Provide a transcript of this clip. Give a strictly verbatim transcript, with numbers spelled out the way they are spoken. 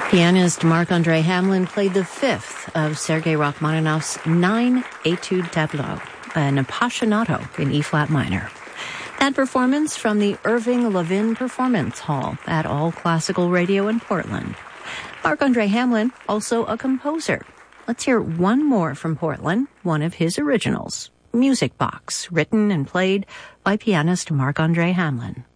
Pianist Marc-André Hamelin played the fifth of Sergei Rachmaninoff's nine Etude Tableaux, an Appassionato in E-flat minor. That performance from the Irving Levin Performance Hall at All Classical Radio in Portland. Marc-André Hamelin, also a composer. Let's hear one more from Portland, one of his originals, Music Box, written and played by pianist Marc-André Hamelin.